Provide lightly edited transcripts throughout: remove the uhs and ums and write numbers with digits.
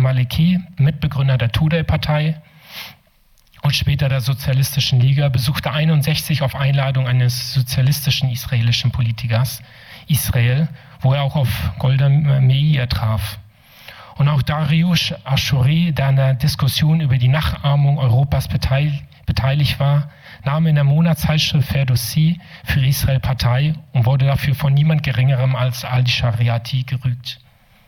Maleki, Mitbegründer der Tudeh-Partei und später der Sozialistischen Liga, besuchte 1961 auf Einladung eines sozialistischen israelischen Politikers Israel, wo er auch auf Golda Meir traf. Und auch Dariush Ashuri, der an der Diskussion über die Nachahmung Europas beteiligt war, nahm in der Monatszeitschrift Ferdowsi für Israel Partei und wurde dafür von niemand Geringerem als Ali Shariati gerügt.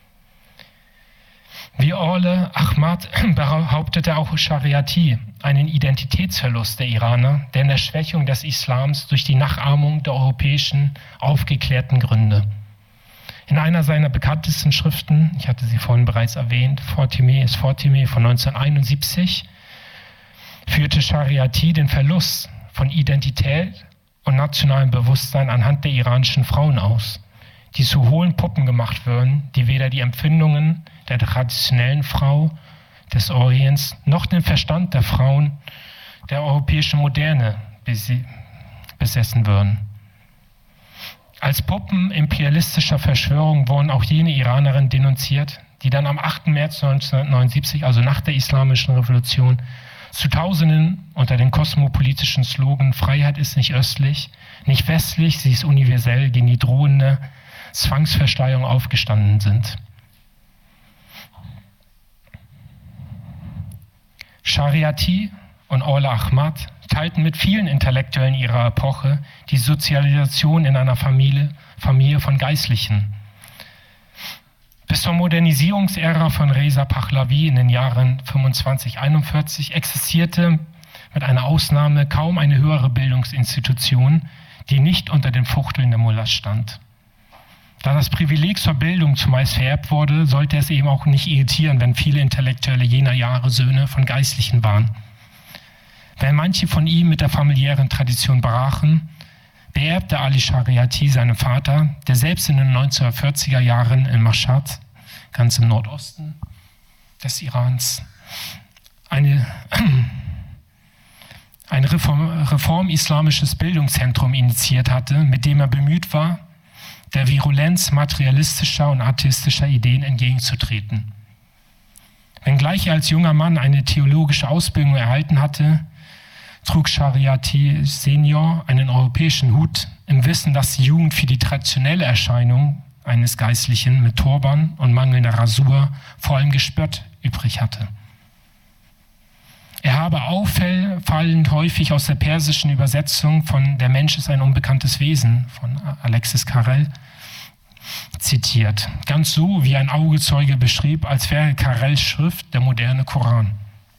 Wie Orle Ahmad behauptete auch Shariati einen Identitätsverlust der Iraner, der in der Schwächung des Islams durch die Nachahmung der europäischen aufgeklärten Gründe. In einer seiner bekanntesten Schriften, ich hatte sie vorhin bereits erwähnt, Fatimeh ist Fatimeh von 1971, führte Shariati den Verlust von Identität und nationalem Bewusstsein anhand der iranischen Frauen aus, die zu hohlen Puppen gemacht würden, die weder die Empfindungen der traditionellen Frau des Orients noch den Verstand der Frauen der europäischen Moderne besessen würden. Als Puppen imperialistischer Verschwörung wurden auch jene Iranerinnen denunziert, die dann am 8. März 1979, also nach der Islamischen Revolution, zu Tausenden unter den kosmopolitischen Slogan „Freiheit ist nicht östlich, nicht westlich, sie ist universell" gegen die drohende Zwangsversteigerung aufgestanden sind. Shariati und Orle Ahmad teilten mit vielen Intellektuellen ihrer Epoche die Sozialisation in einer Familie von Geistlichen. Bis zur Modernisierungsära von Reza Pahlavi in den Jahren 25-41 existierte mit einer Ausnahme kaum eine höhere Bildungsinstitution, die nicht unter den Fuchteln der Mullahs stand. Da das Privileg zur Bildung zumeist vererbt wurde, sollte es eben auch nicht irritieren, wenn viele Intellektuelle jener Jahre Söhne von Geistlichen waren. Wenn manche von ihm mit der familiären Tradition brachen, beerbte Ali Shariati seinen Vater, der selbst in den 1940er Jahren in Mashhad, ganz im Nordosten des Irans, ein reform-islamisches Bildungszentrum initiiert hatte, mit dem er bemüht war, der Virulenz materialistischer und atheistischer Ideen entgegenzutreten. Wenngleich er als junger Mann eine theologische Ausbildung erhalten hatte, trug Shariati Senior einen europäischen Hut im Wissen, dass die Jugend für die traditionelle Erscheinung eines Geistlichen mit Turban und mangelnder Rasur vor allem Gespött übrig hatte. Er habe auffallend häufig aus der persischen Übersetzung von „Der Mensch ist ein unbekanntes Wesen" von Alexis Carrel zitiert. Ganz so, wie ein Augezeuge beschrieb, als wäre Carrels Schrift der moderne Koran.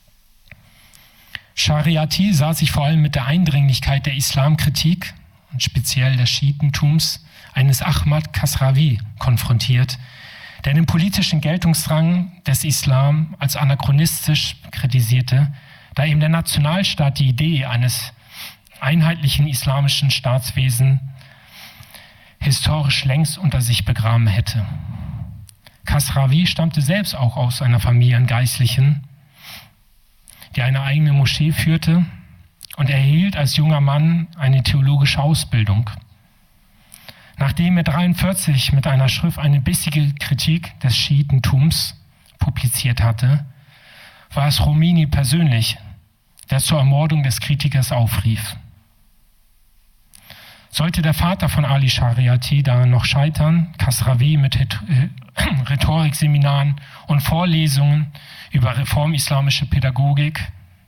Shariati sah sich vor allem mit der Eindringlichkeit der Islamkritik und speziell des Schiitentums eines Ahmad Kasravi konfrontiert, der den politischen Geltungsdrang des Islam als anachronistisch kritisierte, da eben der Nationalstaat die Idee eines einheitlichen islamischen Staatswesens historisch längst unter sich begraben hätte. Kasravi stammte selbst auch aus einer Familie an Geistlichen, die eine eigene Moschee führte, und erhielt als junger Mann eine theologische Ausbildung. Nachdem er 1943 mit einer Schrift eine bissige Kritik des Schiitentums publiziert hatte, war es Khomeini persönlich, der zur Ermordung des Kritikers aufrief. Sollte der Vater von Ali Shariati daran noch scheitern, Kasravi mit Rhetorikseminaren und Vorlesungen über reformislamische Pädagogik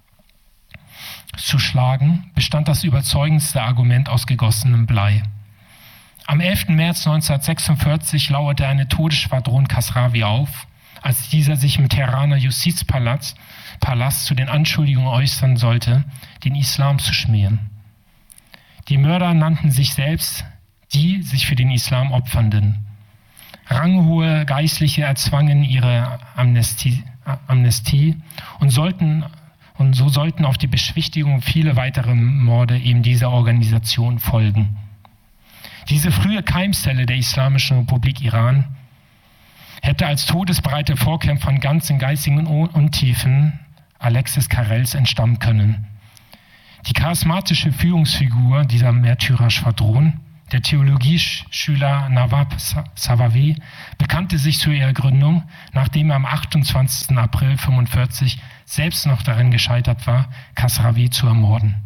zu schlagen, bestand das überzeugendste Argument aus gegossenem Blei. Am 11. März 1946 lauerte eine Todesschwadron Kasravi auf, als dieser sich im Teheraner Justizpalast zu den Anschuldigungen äußern sollte, den Islam zu schmähen. Die Mörder nannten sich selbst die sich für den Islam Opfernden. Ranghohe Geistliche erzwangen ihre Amnestie und so sollten auf die Beschwichtigung viele weitere Morde eben dieser Organisation folgen. Diese frühe Keimzelle der Islamischen Republik Iran hätte als todesbereite Vorkämpfer ganz in geistigen Untiefen Alexis Carrels entstammen können. Die charismatische Führungsfigur dieser Märtyrerschwadron, der Theologieschüler Nawab Safavi, bekannte sich zu ihrer Gründung, nachdem er am 28. April 1945 selbst noch darin gescheitert war, Kasravi zu ermorden.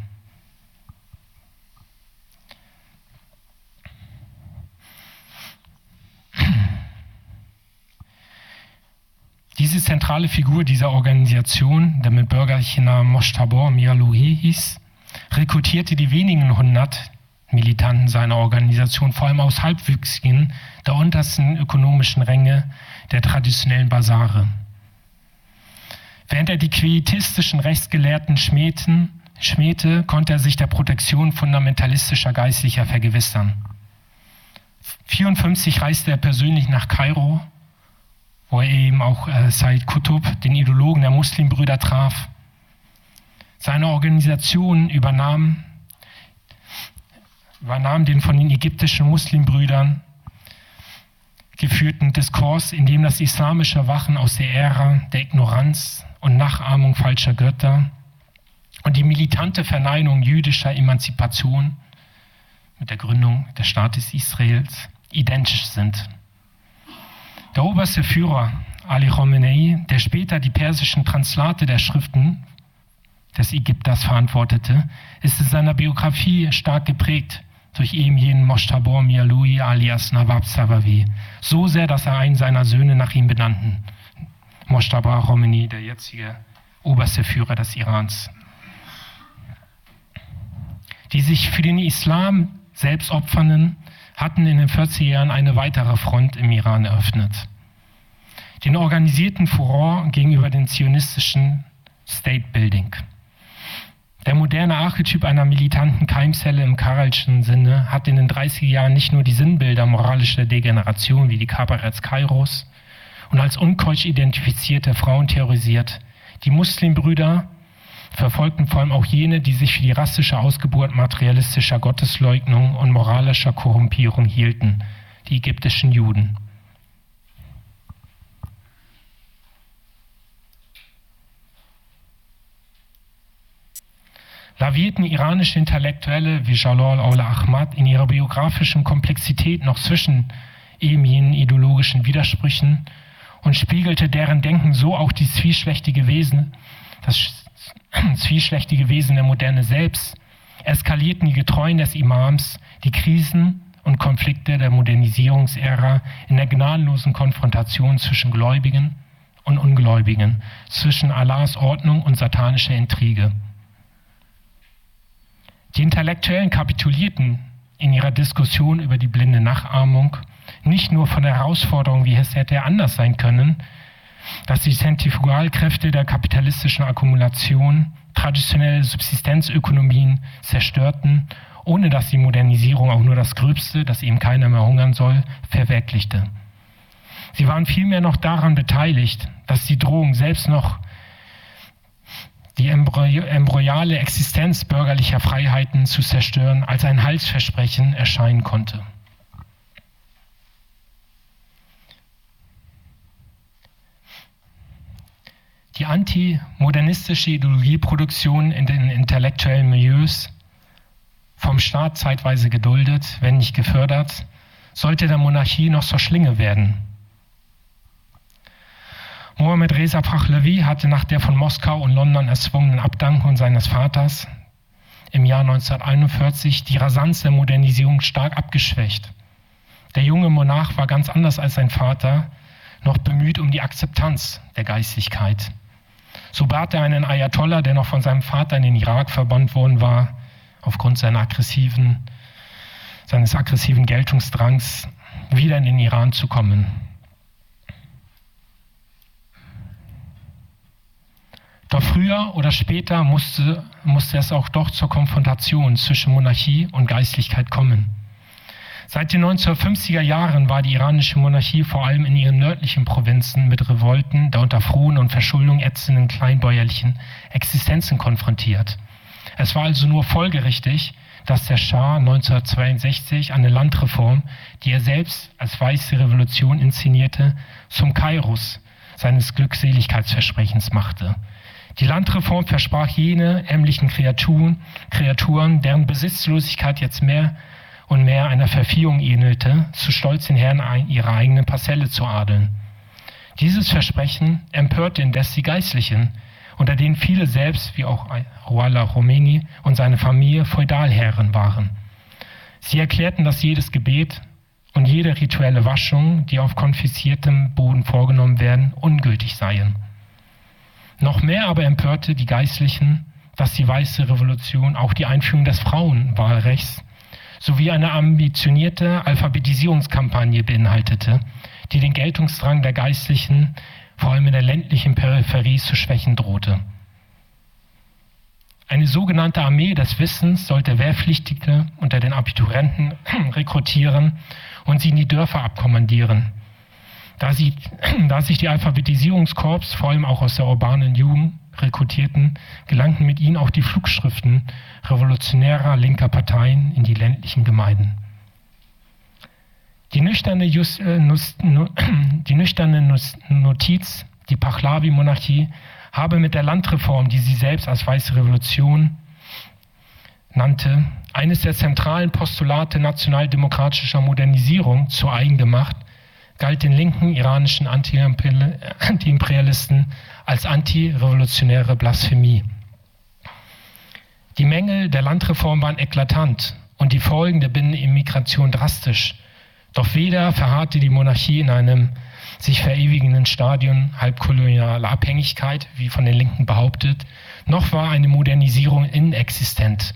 Diese zentrale Figur dieser Organisation, der mit bürgerlichen Namen Mojtaba Mialouhi hieß, rekrutierte die wenigen 100 Militanten seiner Organisation, vor allem aus Halbwüchsigen der untersten ökonomischen Ränge der traditionellen Basare. Während er die quietistischen Rechtsgelehrten schmähte, konnte er sich der Protektion fundamentalistischer Geistlicher vergewissern. 1954 reiste er persönlich nach Kairo, wo er eben auch Said Qutb, den Ideologen der Muslimbrüder, traf. Seine Organisation übernahm den von den ägyptischen Muslimbrüdern geführten Diskurs, in dem das islamische Erwachen aus der Ära der Ignoranz und Nachahmung falscher Götter und die militante Verneinung jüdischer Emanzipation mit der Gründung des Staates Israels identisch sind. Der oberste Führer Ali Khamenei, der später die persischen Translate der Schriften des Ägypters verantwortete, ist in seiner Biografie stark geprägt durch eben jenen Mojtaba Mialouhi alias Nawab Safavi. So sehr, dass er einen seiner Söhne nach ihm benannten. Mojtaba Khomeini, der jetzige oberste Führer des Irans. Die sich für den Islam selbst Opfernden hatten in den 40er Jahren eine weitere Front im Iran eröffnet. Den organisierten Furor gegenüber dem zionistischen State-Building. Der moderne Archetyp einer militanten Keimzelle im Karelschen Sinne hat in den 30er Jahren nicht nur die Sinnbilder moralischer Degeneration wie die Kabaretts Kairos und als unkeusch identifizierte Frauen terrorisiert. Die Muslimbrüder verfolgten vor allem auch jene, die sich für die rassische Ausgeburt materialistischer Gottesleugnung und moralischer Korrumpierung hielten, die ägyptischen Juden. Lavierten iranische Intellektuelle wie Jalal Aula Ahmad in ihrer biografischen Komplexität noch zwischen eben jenen ideologischen Widersprüchen und spiegelte deren Denken so auch das zwiespältige Wesen der Moderne selbst, eskalierten die Getreuen des Imams die Krisen und Konflikte der Modernisierungsära in der gnadenlosen Konfrontation zwischen Gläubigen und Ungläubigen, zwischen Allahs Ordnung und satanischer Intrige. Die Intellektuellen kapitulierten in ihrer Diskussion über die blinde Nachahmung nicht nur von der Herausforderung, wie es hätte anders sein können, dass die Zentrifugalkräfte der kapitalistischen Akkumulation traditionelle Subsistenzökonomien zerstörten, ohne dass die Modernisierung auch nur das Gröbste, dass eben keiner mehr hungern soll, verwirklichte. Sie waren vielmehr noch daran beteiligt, dass die Drohung selbst noch die embryale Existenz bürgerlicher Freiheiten zu zerstören, als ein Heilsversprechen erscheinen konnte. Die antimodernistische Ideologieproduktion in den intellektuellen Milieus, vom Staat zeitweise geduldet, wenn nicht gefördert, sollte der Monarchie noch zur Schlinge werden. Mohammad Reza Pahlavi hatte nach der von Moskau und London erzwungenen Abdankung seines Vaters im Jahr 1941 die Rasanz der Modernisierung stark abgeschwächt. Der junge Monarch war ganz anders als sein Vater noch bemüht um die Akzeptanz der Geistlichkeit. So bat er einen Ayatollah, der noch von seinem Vater in den Irak verbannt worden war, aufgrund seines aggressiven Geltungsdrangs, wieder in den Iran zu kommen. Doch früher oder später musste es auch doch zur Konfrontation zwischen Monarchie und Geistlichkeit kommen. Seit den 1950er Jahren war die iranische Monarchie vor allem in ihren nördlichen Provinzen mit Revolten der unter Frohen und Verschuldung ätzenden kleinbäuerlichen Existenzen konfrontiert. Es war also nur folgerichtig, dass der Schah 1962 eine Landreform, die er selbst als weiße Revolution inszenierte, zum Kairos seines Glückseligkeitsversprechens machte. Die Landreform versprach jene ärmlichen Kreaturen, deren Besitzlosigkeit jetzt mehr und mehr einer Verviehung ähnelte, zu stolz den Herren ihrer eigenen Parzelle zu adeln. Dieses Versprechen empörte indes die Geistlichen, unter denen viele selbst, wie auch Ruhollah Khomeini und seine Familie, Feudalherren waren. Sie erklärten, dass jedes Gebet und jede rituelle Waschung, die auf konfisziertem Boden vorgenommen werden, ungültig seien. Noch mehr aber empörte die Geistlichen, dass die Weiße Revolution auch die Einführung des Frauenwahlrechts sowie eine ambitionierte Alphabetisierungskampagne beinhaltete, die den Geltungsdrang der Geistlichen vor allem in der ländlichen Peripherie zu schwächen drohte. Eine sogenannte Armee des Wissens sollte Wehrpflichtige unter den Abiturienten rekrutieren und sie in die Dörfer abkommandieren. Da sich die Alphabetisierungskorps vor allem auch aus der urbanen Jugend rekrutierten, gelangten mit ihnen auch die Flugschriften revolutionärer linker Parteien in die ländlichen Gemeinden. Die nüchterne Notiz, die Pahlavi-Monarchie, habe mit der Landreform, die sie selbst als Weiße Revolution nannte, eines der zentralen Postulate nationaldemokratischer Modernisierung zu eigen gemacht, galt den linken iranischen Antiimperialisten als antirevolutionäre Blasphemie. Die Mängel der Landreform waren eklatant und die Folgen der Binnenimmigration drastisch. Doch weder verharrte die Monarchie in einem sich verewigenden Stadion halbkolonialer Abhängigkeit, wie von den Linken behauptet, noch war eine Modernisierung inexistent.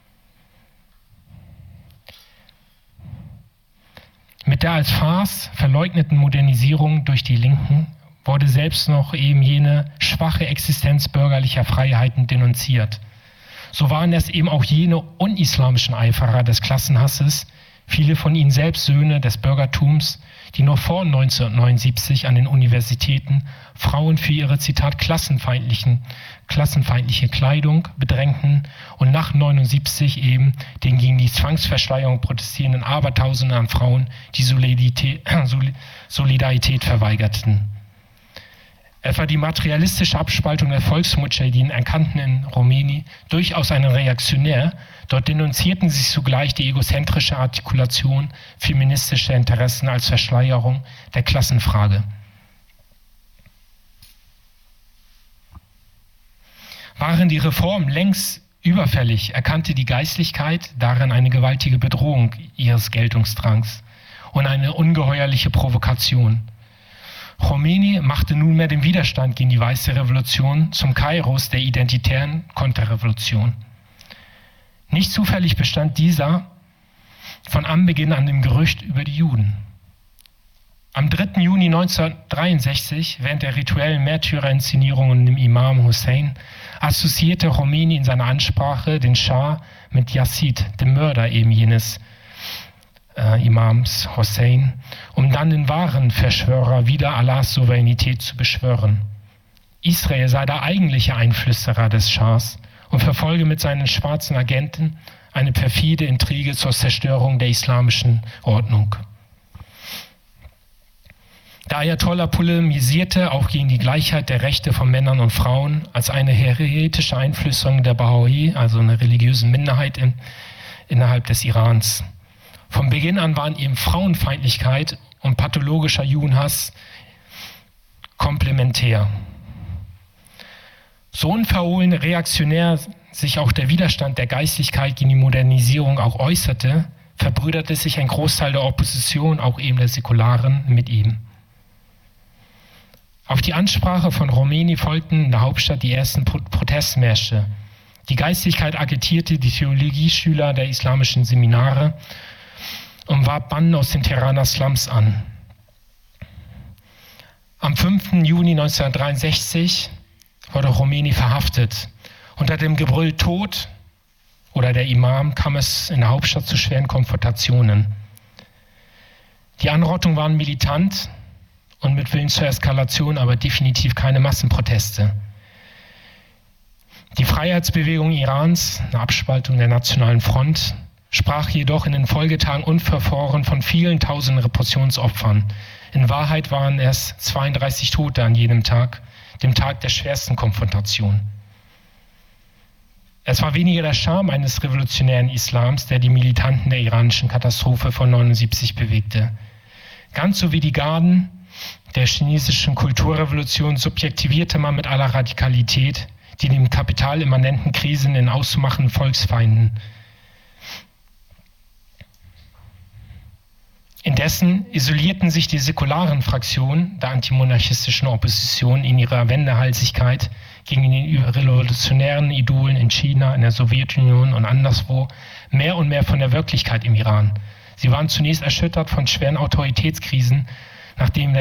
Mit der als Farce verleugneten Modernisierung durch die Linken wurde selbst noch eben jene schwache Existenz bürgerlicher Freiheiten denunziert. So waren es eben auch jene unislamischen Eiferer des Klassenhasses, viele von ihnen selbst Söhne des Bürgertums, die noch vor 1979 an den Universitäten Frauen für ihre, Zitat, klassenfeindliche Kleidung bedrängten und nach 1979 eben den gegen die Zwangsversteigerung protestierenden Abertausenden an Frauen die Solidarität verweigerten. Etwa die materialistische Abspaltung der Volksmudschahidin erkannten in Khomeini durchaus einen Reaktionär, dort denunzierten sie zugleich die egozentrische Artikulation feministischer Interessen als Verschleierung der Klassenfrage. Waren die Reformen längst überfällig, erkannte die Geistlichkeit darin eine gewaltige Bedrohung ihres Geltungsdrangs und eine ungeheuerliche Provokation. Khomeini machte nunmehr den Widerstand gegen die Weiße Revolution zum Kairos der identitären Konterrevolution. Nicht zufällig bestand dieser von Anbeginn an dem Gerücht über die Juden. Am 3. Juni 1963, während der rituellen Märtyrerinszenierung und dem Imam Hussein, assoziierte Khomeini in seiner Ansprache den Schah mit Yazid, dem Mörder eben jenes Imams Hussein, um dann den wahren Verschwörer wider Allahs Souveränität zu beschwören. Israel sei der eigentliche Einflüsterer des Schahs und verfolge mit seinen schwarzen Agenten eine perfide Intrige zur Zerstörung der islamischen Ordnung. Der Ayatollah polemisierte auch gegen die Gleichheit der Rechte von Männern und Frauen als eine heretische Einflüsterung der Baha'i, also einer religiösen Minderheit innerhalb des Irans. Von Beginn an waren eben Frauenfeindlichkeit und pathologischer Judenhass komplementär. So unverhohlen reaktionär sich auch der Widerstand der Geistlichkeit gegen die Modernisierung auch äußerte, verbrüderte sich ein Großteil der Opposition, auch eben der Säkularen, mit ihm. Auf die Ansprache von Khomeini folgten in der Hauptstadt die ersten Protestmärsche. Die Geistlichkeit agitierte die Theologieschüler der islamischen Seminare und warb Banden aus den Teheraner Slums an. Am 5. Juni 1963 wurde Khomeini verhaftet. Unter dem Gebrüll Tod oder der Imam kam es in der Hauptstadt zu schweren Konfrontationen. Die Anrottungen waren militant und mit Willen zur Eskalation, aber definitiv keine Massenproteste. Die Freiheitsbewegung Irans, eine Abspaltung der Nationalen Front, sprach jedoch in den Folgetagen unverfroren von vielen tausenden Repressionsopfern. In Wahrheit waren es 32 Tote an jedem Tag, dem Tag der schwersten Konfrontation. Es war weniger der Charme eines revolutionären Islams, der die Militanten der iranischen Katastrophe von 1979 bewegte. Ganz so wie die Garden der chinesischen Kulturrevolution subjektivierte man mit aller Radikalität die dem Kapital immanenten Krisen in auszumachenden Volksfeinden. Indessen isolierten sich die säkularen Fraktionen der antimonarchistischen Opposition in ihrer Wendehalsigkeit gegen die revolutionären Idolen in China, in der Sowjetunion und anderswo mehr und mehr von der Wirklichkeit im Iran. Sie waren zunächst erschüttert von schweren Autoritätskrisen, nachdem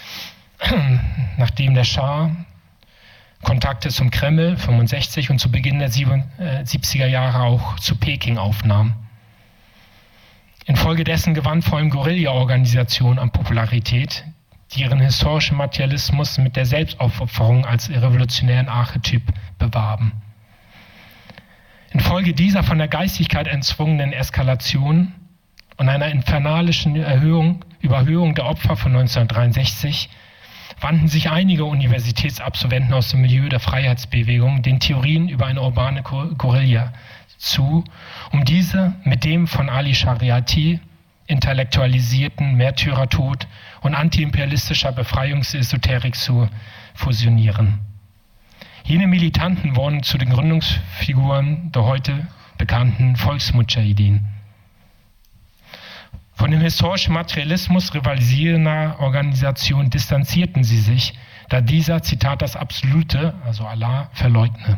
der Schah Kontakte zum Kreml 1965 und zu Beginn der 70er Jahre auch zu Peking aufnahm. Infolgedessen gewann vor allem Guerilla-Organisationen an Popularität, die ihren historischen Materialismus mit der Selbstaufopferung als revolutionären Archetyp bewarben. Infolge dieser von der Geistigkeit entzwungenen Eskalation und einer infernalischen Überhöhung der Opfer von 1963 wandten sich einige Universitätsabsolventen aus dem Milieu der Freiheitsbewegung den Theorien über eine urbane Guerilla zu, um diese mit dem von Ali Shariati intellektualisierten Märtyrertod und antiimperialistischer Befreiungsesoterik zu fusionieren. Jene Militanten wurden zu den Gründungsfiguren der heute bekannten Volksmudschahidin. Von dem historischen Materialismus rivalisierender Organisationen distanzierten sie sich, da dieser, Zitat, das Absolute, also Allah, verleugne.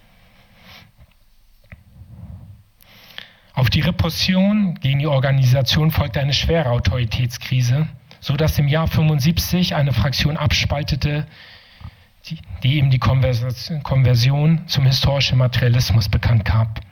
Auf die Repression gegen die Organisation folgte eine schwere Autoritätskrise, sodass im Jahr 1975 eine Fraktion abspaltete, die eben die Konversion zum historischen Materialismus bekannt gab.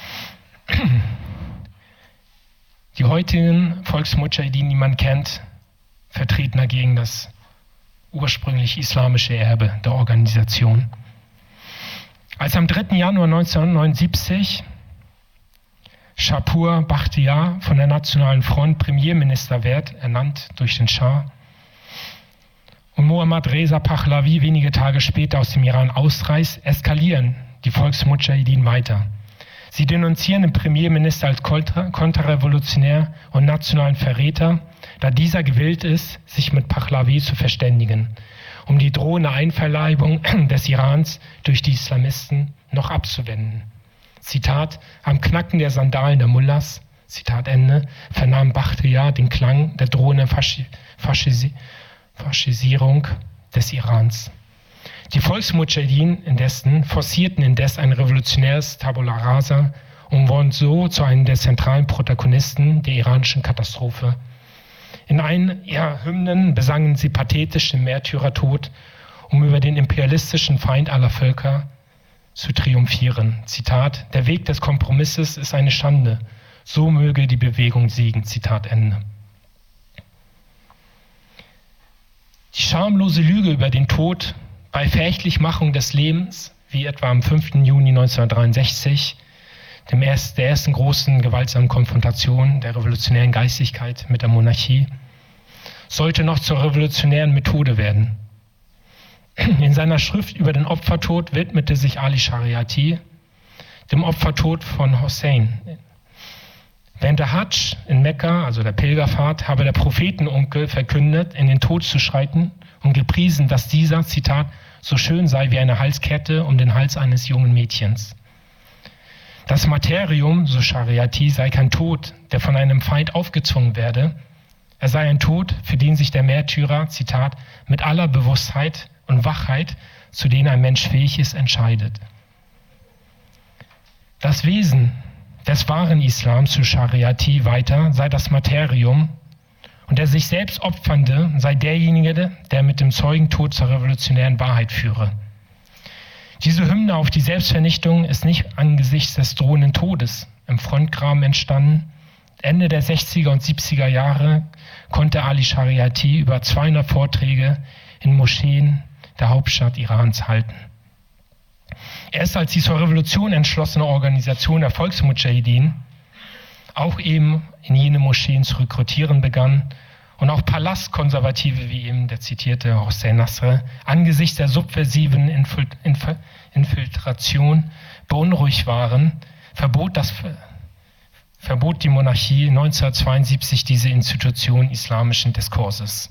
Die heutigen Volksmudschahidin, die man kennt, vertreten dagegen das ursprünglich islamische Erbe der Organisation. Als am 3. Januar 1979 Shapur Bakhtiar von der Nationalen Front Premierminister wird, ernannt durch den Schah, und Mohammad Reza Pahlavi wenige Tage später aus dem Iran ausreist, eskalieren die Volksmudschahidin weiter. Sie denunzieren den Premierminister als konterrevolutionär und nationalen Verräter, da dieser gewillt ist, sich mit Pahlavi zu verständigen, um die drohende Einverleibung des Irans durch die Islamisten noch abzuwenden. Zitat, am Knacken der Sandalen der Mullahs, Zitat Ende, vernahm Bakhtiar den Klang der drohenden Faschisierung des Irans. Die Volksmudschahidin indessen forcierten ein revolutionäres Tabula Rasa und wurden so zu einem der zentralen Protagonisten der iranischen Katastrophe. In einen ihrer Hymnen besangen sie pathetisch den Märtyrertod, um über den imperialistischen Feind aller Völker zu triumphieren. Zitat, der Weg des Kompromisses ist eine Schande, so möge die Bewegung siegen. Zitat Ende. Die schamlose Lüge über den Tod bei Verächtlichmachung des Lebens, wie etwa am 5. Juni 1963, der ersten großen gewaltsamen Konfrontation der revolutionären Geistigkeit mit der Monarchie, sollte noch zur revolutionären Methode werden. In seiner Schrift über den Opfertod widmete sich Ali Shariati dem Opfertod von Hussein. Während der Hadsch in Mekka, also der Pilgerfahrt, habe der Prophetenonkel verkündet, in den Tod zu schreiten und gepriesen, dass dieser, Zitat, so schön sei wie eine Halskette um den Hals eines jungen Mädchens. Das Materium, so Shariati, sei kein Tod, der von einem Feind aufgezwungen werde. Er sei ein Tod, für den sich der Märtyrer, Zitat, mit aller Bewusstheit und Wachheit, zu denen ein Mensch fähig ist, entscheidet. Das Wesen des wahren Islams, zu Shariati weiter, sei das Materium, und der sich selbst Opfernde sei derjenige, der mit dem Zeugentod zur revolutionären Wahrheit führe. Diese Hymne auf die Selbstvernichtung ist nicht angesichts des drohenden Todes im Frontgraben entstanden. Ende der 60er und 70er Jahre konnte Ali Shariati über 200 Vorträge in Moscheen der Hauptstadt Irans halten. Erst als die zur Revolution entschlossene Organisation der Volksmudschahidin auch eben in jene Moscheen zu rekrutieren begann Und auch Palastkonservative, wie eben der zitierte Hossein Nasr, angesichts der subversiven Infiltration beunruhigt waren, verbot die Monarchie 1972 diese Institution islamischen Diskurses.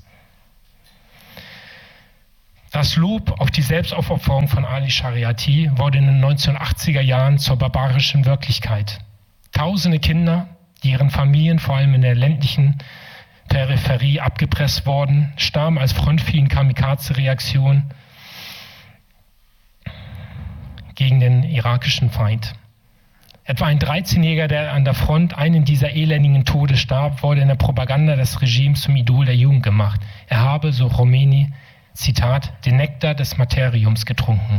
Das Lob auf die Selbstaufopferung von Ali Shariati wurde in den 1980er Jahren zur barbarischen Wirklichkeit. Tausende Kinder, die ihren Familien vor allem in der ländlichen Peripherie abgepresst worden, starben als Frontvieh in Kamikaze-Reaktion gegen den irakischen Feind. Etwa ein 13-Jähriger, der an der Front einen dieser elendigen Tode starb, wurde in der Propaganda des Regimes zum Idol der Jugend gemacht. Er habe, so Khomeini, Zitat, den Nektar des Materiums getrunken.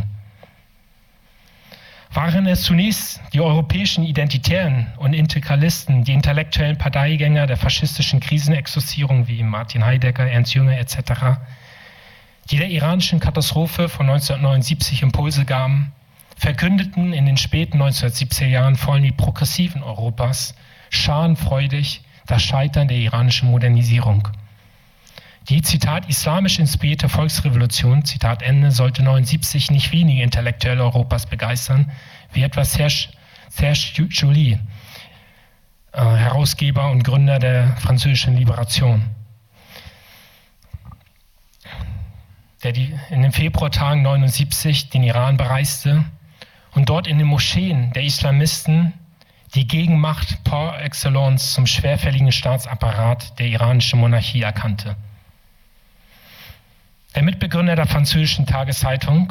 Waren es zunächst die europäischen Identitären und Integralisten, die intellektuellen Parteigänger der faschistischen Krisenexorcierung wie Martin Heidegger, Ernst Jünger etc., die der iranischen Katastrophe von 1979 Impulse gaben, verkündeten in den späten 1970er Jahren vor allem die Progressiven Europas schadenfreudig das Scheitern der iranischen Modernisierung. Die, Zitat, islamisch inspirierte Volksrevolution, Zitat Ende, sollte 1979 nicht wenige Intellektuelle Europas begeistern, wie etwa Serge Joly, Herausgeber und Gründer der französischen Liberation, der in den Februartagen 1979 den Iran bereiste und dort in den Moscheen der Islamisten die Gegenmacht par excellence zum schwerfälligen Staatsapparat der iranischen Monarchie erkannte. Der Mitbegründer der französischen Tageszeitung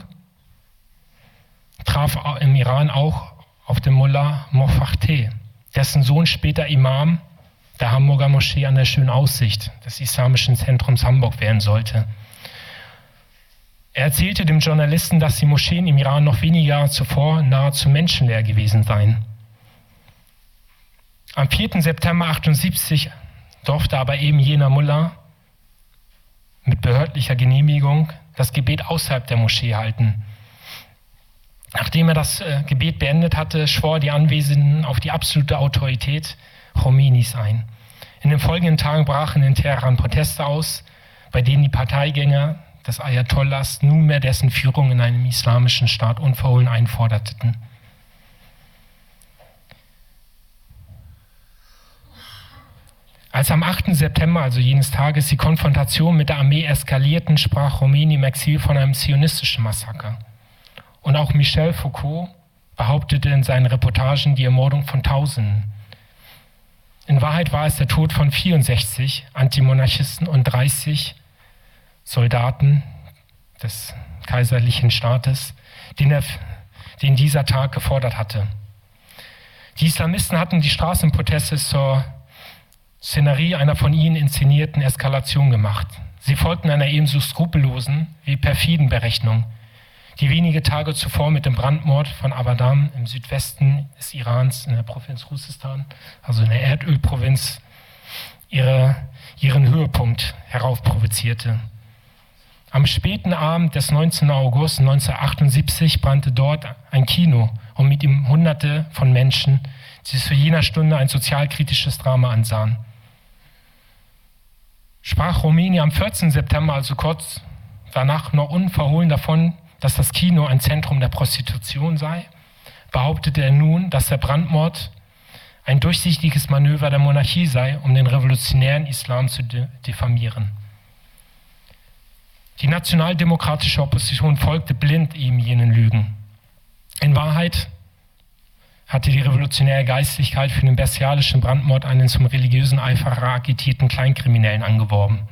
traf im Iran auch auf den Mullah Mofatteh, dessen Sohn später Imam der Hamburger Moschee an der Schönen Aussicht des Islamischen Zentrums Hamburg werden sollte. Er erzählte dem Journalisten, dass die Moscheen im Iran noch wenige Jahre zuvor nahezu menschenleer gewesen seien. Am 4. September 1978 durfte aber eben jener Mullah mit behördlicher Genehmigung das Gebet außerhalb der Moschee halten. Nachdem er das Gebet beendet hatte, schwor die Anwesenden auf die absolute Autorität Khomeinis ein. In den folgenden Tagen brachen in Teheran Proteste aus, bei denen die Parteigänger des Ayatollahs nunmehr dessen Führung in einem islamischen Staat unverhohlen einforderten. Als am 8. September, also jenes Tages, die Konfrontation mit der Armee eskalierten, sprach Khomeini im Exil von einem zionistischen Massaker. Und auch Michel Foucault behauptete in seinen Reportagen die Ermordung von Tausenden. In Wahrheit war es der Tod von 64 Antimonarchisten und 30 Soldaten des kaiserlichen Staates, den dieser Tag gefordert hatte. Die Islamisten hatten die Straßenproteste zur Szenerie einer von ihnen inszenierten Eskalation gemacht. Sie folgten einer ebenso skrupellosen wie perfiden Berechnung, die wenige Tage zuvor mit dem Brandmord von Abadan im Südwesten des Irans in der Provinz Khuzestan, also in der Erdölprovinz, ihren Höhepunkt heraufprovozierte. Am späten Abend des 19. August 1978 brannte dort ein Kino und mit ihm Hunderte von Menschen, die zu jener Stunde ein sozialkritisches Drama ansahen. Sprach Khomeini am 14. September, also kurz danach, noch unverhohlen davon, dass das Kino ein Zentrum der Prostitution sei, behauptete er nun, dass der Brandmord ein durchsichtiges Manöver der Monarchie sei, um den revolutionären Islam zu diffamieren. Die nationaldemokratische Opposition folgte blind eben jenen Lügen. In Wahrheit hatte die revolutionäre Geistlichkeit für den bestialischen Brandmord einen zum religiösen Eiferer agitierten Kleinkriminellen angeworben.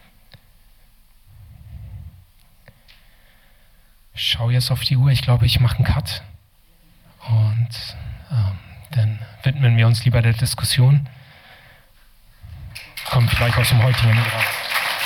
Ich schaue jetzt auf die Uhr, ich glaube, ich mache einen Cut. Und dann widmen wir uns lieber der Diskussion. Kommt vielleicht aus dem heutigen Iran.